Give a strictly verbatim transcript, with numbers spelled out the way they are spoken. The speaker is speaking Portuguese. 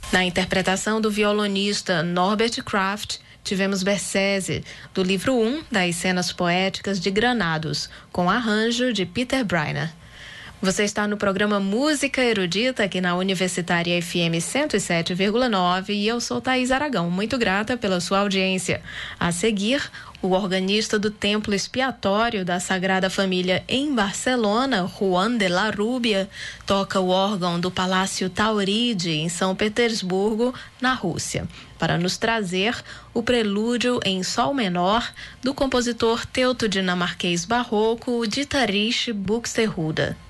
Na interpretação do violonista Norbert Kraft, tivemos Bercese, do livro um das Cenas Poéticas de Granados, com arranjo de Peter Breiner. Você está no programa Música Erudita aqui na Universitária F M cento e sete vírgula nove e eu sou Thaís Aragão, muito grata pela sua audiência. A seguir, o organista do Templo Expiatório da Sagrada Família em Barcelona, Juan de la Rubia, toca o órgão do Palácio Tauride em São Petersburgo, na Rússia, para nos trazer o prelúdio em sol menor do compositor teuto-dinamarquês barroco Dieterich Buxtehude.